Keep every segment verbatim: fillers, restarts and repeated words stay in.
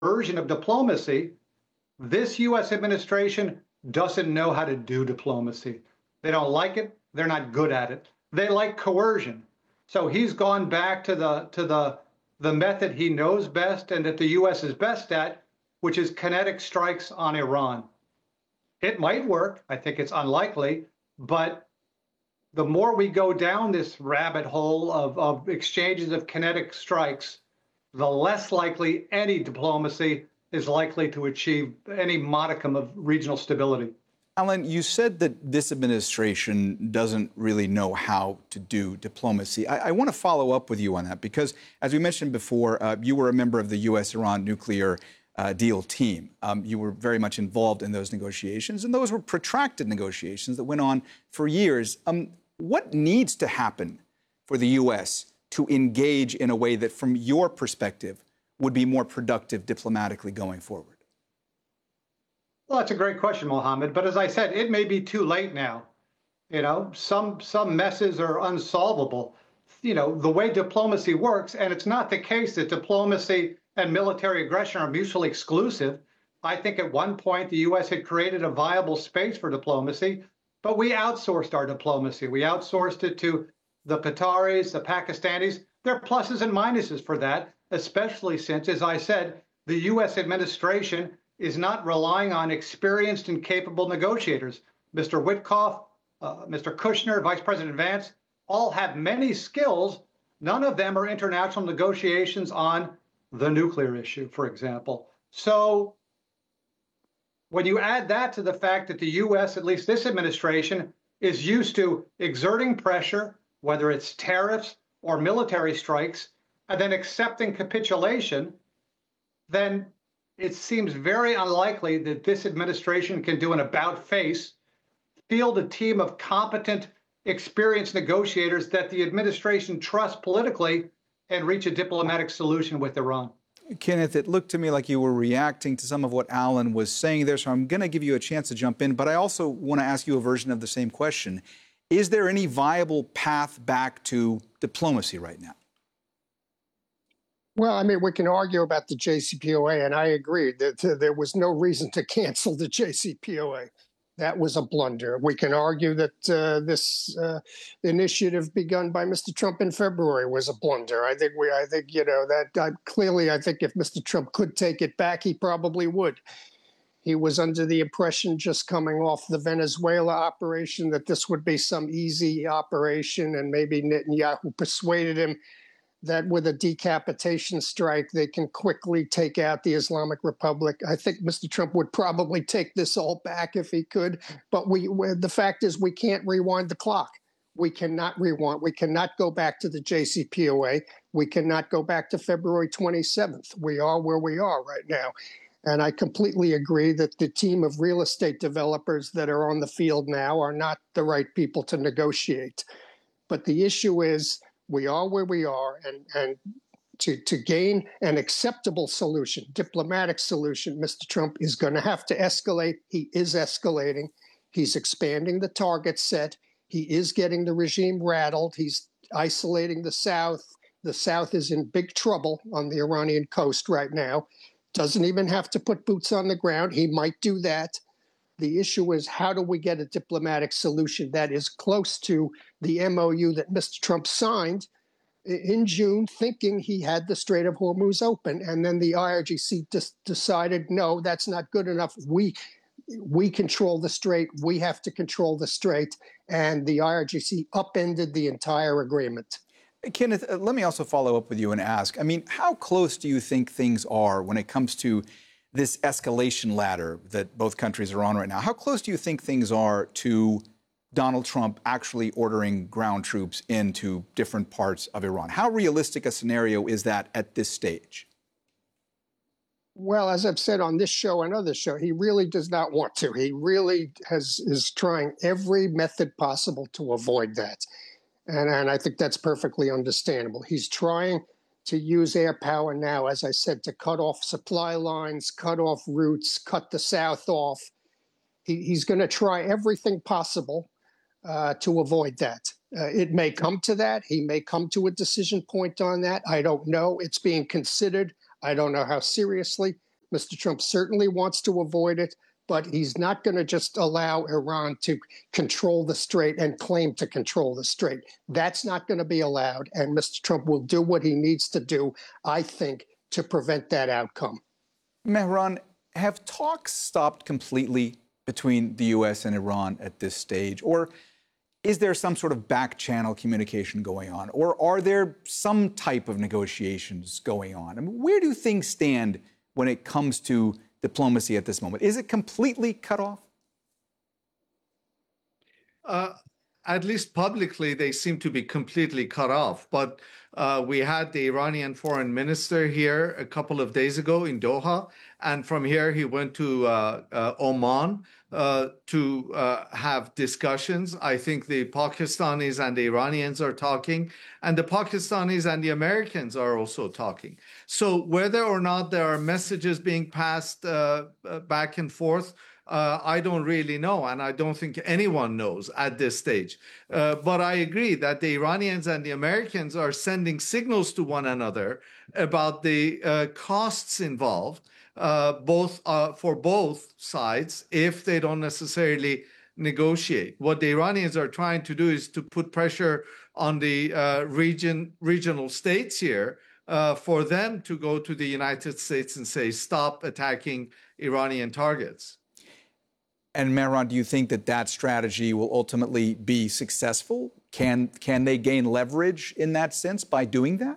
version of diplomacy, this U S administration doesn't know how to do diplomacy. They don't like it. They're not good at it. They like coercion. So he's gone back to the to the the method he knows best and that the U S is best at, which is kinetic strikes on Iran. It might work. I think it's unlikely, but the more we go down this rabbit hole of, of exchanges of kinetic strikes, the less likely any diplomacy is likely to achieve any modicum of regional stability. Alan, you said that this administration doesn't really know how to do diplomacy. I, I want to follow up with you on that because, as we mentioned before, uh, you were a member of the U S Iran nuclear uh, deal team. Um, you were very much involved in those negotiations, and those were protracted negotiations that went on for years. Um, what needs to happen for the U S to engage in a way that, from your perspective, would be more productive diplomatically going forward? Well, that's a great question, Mohammed. But as I said, it may be too late now. You know, some some messes are unsolvable. You know, the way diplomacy works, and it's not the case that diplomacy and military aggression are mutually exclusive. I think at one point the U S had created a viable space for diplomacy, but we outsourced our diplomacy. We outsourced it to the Qataris, the Pakistanis. There are pluses and minuses for that, especially since, as I said, the U S administration is not relying on experienced and capable negotiators. Mister Witkoff, uh, Mister Kushner, Vice President Vance, all have many skills. None of them are international negotiations on the nuclear issue, for example. So when you add that to the fact that the U S, at least this administration, is used to exerting pressure, whether it's tariffs or military strikes, and then accepting capitulation, then it seems very unlikely that this administration can do an about-face, field a team of competent, experienced negotiators that the administration trusts politically and reach a diplomatic solution with Iran. Kenneth, it looked to me like you were reacting to some of what Alan was saying there, so I'm going to give you a chance to jump in, but I also want to ask you a version of the same question. Is there any viable path back to diplomacy right now? Well, I mean, we can argue about the J C P O A, and I agree that uh, there was no reason to cancel the J C P O A. That was a blunder. We can argue that uh, this uh, initiative begun by Mister Trump in February was a blunder. I think we, I think, you know, that uh, clearly, I think if Mister Trump could take it back, he probably would. He was under the impression, just coming off the Venezuela operation, that this would be some easy operation, and maybe Netanyahu persuaded him that with a decapitation strike, they can quickly take out the Islamic Republic. I think Mister Trump would probably take this all back if he could. But we, the fact is, we can't rewind the clock. We cannot rewind. We cannot go back to the J C P O A. We cannot go back to February twenty-seventh. We are where we are right now. And I completely agree that the team of real estate developers that are on the field now are not the right people to negotiate. But the issue is, we are where we are, and, and to, to gain an acceptable solution, diplomatic solution, Mister Trump is going to have to escalate. He is escalating. He's expanding the target set. He is getting the regime rattled. He's isolating the South. The South is in big trouble on the Iranian coast right now. Doesn't even have to put boots on the ground. He might do that. The issue is, how do we get a diplomatic solution that is close to the M O U that Mister Trump signed in June, thinking he had the Strait of Hormuz open? And then the I R G C just decided, no, that's not good enough. We we control the strait. We have to control the strait. And the I R G C upended the entire agreement. Kenneth, uh, let me also follow up with you and ask, I mean, how close do you think things are when it comes to this escalation ladder that both countries are on right now? How close do you think things are to Donald Trump actually ordering ground troops into different parts of Iran? How realistic a scenario is that at this stage? Well, as I've said on this show and other show, he really does not want to. He really has is trying every method possible to avoid that. And, and I think that's perfectly understandable. He's trying to use air power now, as I said, to cut off supply lines, cut off routes, cut the South off. He, he's going to try everything possible uh, to avoid that. Uh, it may come to that. He may come to a decision point on that. I don't know. It's being considered. I don't know how seriously. Mister Trump certainly wants to avoid it, but he's not going to just allow Iran to control the strait and claim to control the strait. That's not going to be allowed. And Mister Trump will do what he needs to do, I think, to prevent that outcome. Mehran, have talks stopped completely between the U S and Iran at this stage? Or is there some sort of back channel communication going on? Or are there some type of negotiations going on? I mean, where do things stand when it comes to diplomacy at this moment? Is it completely cut off? Uh, at least publicly, they seem to be completely cut off. But uh, we had the Iranian foreign minister here a couple of days ago in Doha. And from here, he went to uh, uh, Oman uh, to uh, have discussions. I think the Pakistanis and the Iranians are talking, and the Pakistanis and the Americans are also talking. So whether or not there are messages being passed uh, back and forth, Uh, I don't really know, and I don't think anyone knows at this stage. Uh, but I agree that the Iranians and the Americans are sending signals to one another about the uh, costs involved, uh, both uh, for both sides, if they don't necessarily negotiate. What the Iranians are trying to do is to put pressure on the uh, region, regional states here uh, for them to go to the United States and say, stop attacking Iranian targets. And Mehran, do you think that that strategy will ultimately be successful? Can, can they gain leverage in that sense by doing that?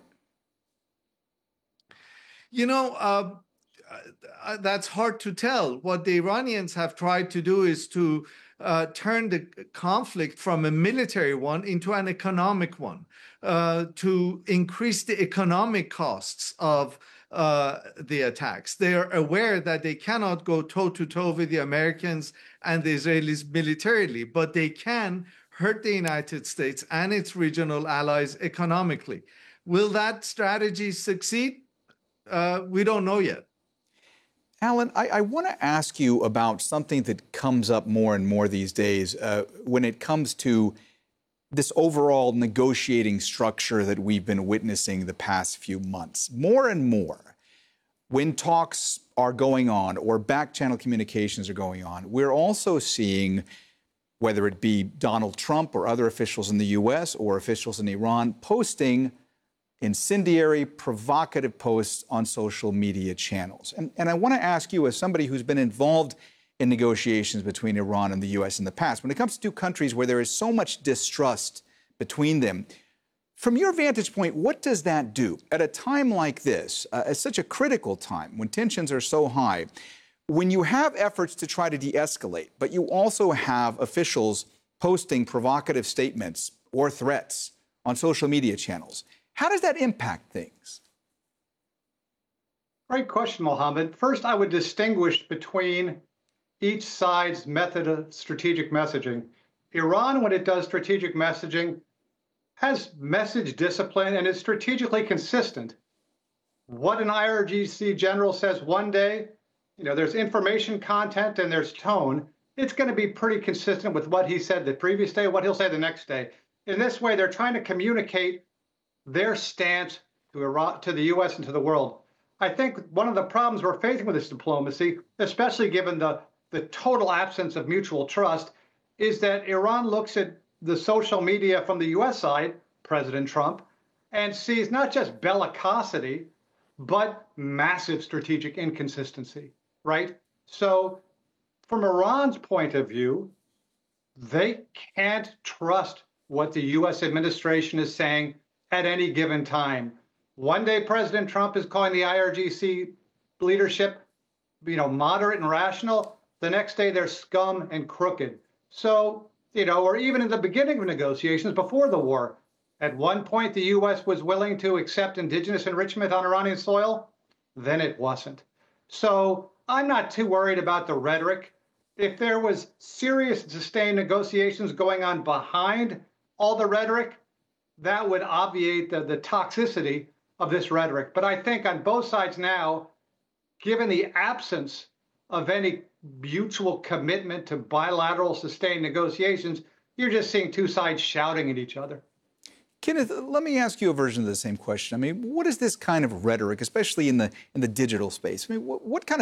You know, uh, that's hard to tell. What the Iranians have tried to do is to uh, turn the conflict from a military one into an economic one, uh, to increase the economic costs of Uh, the attacks. They are aware that they cannot go toe-to-toe with the Americans and the Israelis militarily, but they can hurt the United States and its regional allies economically. Will that strategy succeed? Uh, we don't know yet. Alan, I, I want to ask you about something that comes up more and more these days uh, when it comes to this overall negotiating structure that we've been witnessing the past few months. More and more, when talks are going on or back channel communications are going on, we're also seeing, whether it be Donald Trump or other officials in the U S or officials in Iran, posting incendiary, provocative posts on social media channels. And, and I want to ask you, as somebody who's been involved in negotiations between Iran and the U S in the past, when it comes to two countries where there is so much distrust between them, from your vantage point, what does that do at a time like this, uh, at such a critical time when tensions are so high, when you have efforts to try to de-escalate, but you also have officials posting provocative statements or threats on social media channels? How does that impact things? Great question, Mohammed. First, I would distinguish between each side's method of strategic messaging. Iran, when it does strategic messaging, has message discipline and is strategically consistent. What an I R G C general says one day, you know, there's information content and there's tone. It's going to be pretty consistent with what he said the previous day, what he'll say the next day. In this way, they're trying to communicate their stance to Iran, to the U S and to the world. I think one of the problems we're facing with this diplomacy, especially given the the total absence of mutual trust, is that Iran looks at the social media from the U S side, President Trump, and sees not just bellicosity, but massive strategic inconsistency, right? So from Iran's point of view, they can't trust what the U S administration is saying at any given time. One day, President Trump is calling the I R G C leadership, you know, moderate and rational. The next day, they're scum and crooked. So, you know, or even in the beginning of negotiations before the war, at one point, the U S was willing to accept indigenous enrichment on Iranian soil. Then it wasn't. So I'm not too worried about the rhetoric. If there was serious and sustained negotiations going on behind all the rhetoric, that would obviate the, the toxicity of this rhetoric. But I think on both sides now, given the absence of any mutual commitment to bilateral sustained negotiations, you're just seeing two sides shouting at each other. Kenneth, let me ask you a version of the same question. I mean, what is this kind of rhetoric, especially in the in the digital space? I mean, what, what kind of